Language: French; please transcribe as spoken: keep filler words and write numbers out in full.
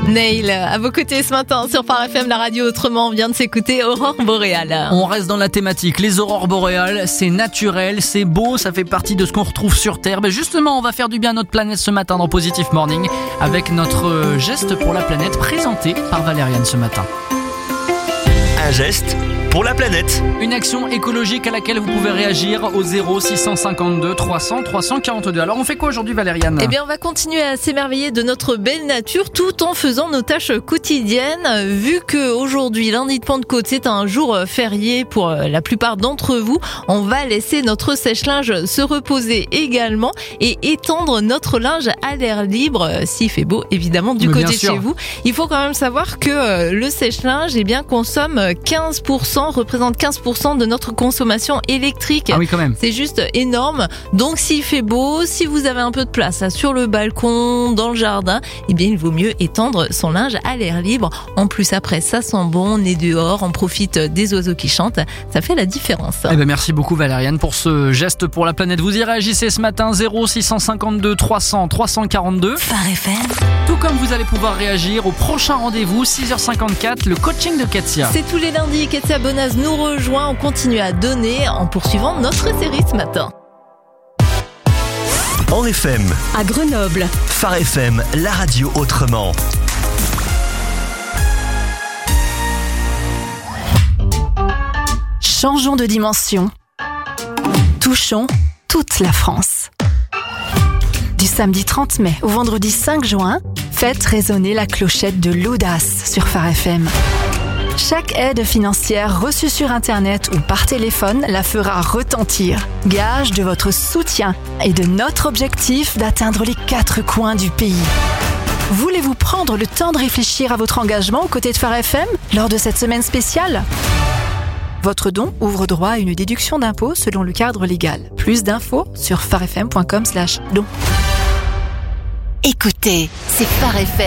Nail, à vos côtés ce matin sur Phare F M, la radio autrement, on vient de s'écouter Aurore Boréale. On reste dans la thématique, les aurores boréales, c'est naturel, c'est beau, ça fait partie de ce qu'on retrouve sur Terre. Mais justement, on va faire du bien à notre planète ce matin dans Positive Morning avec notre geste pour la planète présenté par Valériane ce matin. Un geste pour la planète. Une action écologique à laquelle vous pouvez réagir au zéro six cent cinquante-deux trois cents trois cent quarante-deux. Alors on fait quoi aujourd'hui, Valériane ? Eh bien on va continuer à s'émerveiller de notre belle nature tout en faisant nos tâches quotidiennes. Vu que aujourd'hui, lundi de Pentecôte, c'est un jour férié pour la plupart d'entre vous, on va laisser notre sèche-linge se reposer également et étendre notre linge à l'air libre, s'il fait beau évidemment du Mais côté de sûr. chez vous. Il faut quand même savoir que le sèche-linge eh bien, consomme quinze pour cent, représente quinze pour cent de notre consommation électrique. Ah oui, quand même. C'est juste énorme. Donc s'il fait beau, si vous avez un peu de place là, sur le balcon, dans le jardin, eh bien il vaut mieux étendre son linge à l'air libre. En plus après, ça sent bon, on est dehors, on profite des oiseaux qui chantent. Ça fait la différence. Eh ben merci beaucoup Valériane pour ce geste pour la planète. Vous y réagissez ce matin, zéro six cent cinquante-deux trois cents trois cent quarante-deux. Phare F M. Tout comme vous allez pouvoir réagir au prochain rendez-vous, six heures cinquante-quatre, le coaching de Katia. C'est tous les lundis, Katia Bonaz nous rejoint. On continue à donner en poursuivant notre série ce matin. En F M, À Grenoble, Phare F M, la radio autrement. changeons de dimension. Touchons toute la France. Du samedi trente mai au vendredi cinq juin, faites résonner la clochette de l'audace sur Phare F M. Chaque aide financière reçue sur Internet ou par téléphone la fera retentir. Gage de votre soutien et de notre objectif d'atteindre les quatre coins du pays. Voulez-vous prendre le temps de réfléchir à votre engagement aux côtés de Phare F M lors de cette semaine spéciale ? Votre don ouvre droit à une déduction d'impôt selon le cadre légal. Plus d'infos sur pharefm point com slash don. Écoutez, c'est Phare F M.